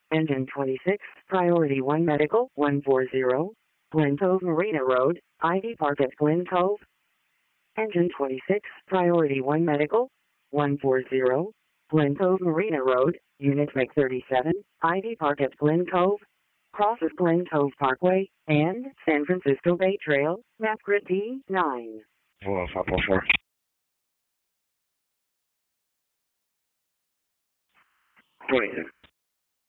Engine 26, Priority 1 Medical, 140, Glen Cove Marina Road, ID Park at Glen Cove. Engine 26, Priority 1 Medical, 140, Glen Cove Marina Road, Unit Make 37, ID Park at Glen Cove. Crosses Glen Cove Parkway and San Francisco Bay Trail, map grid D9. 544. Wait.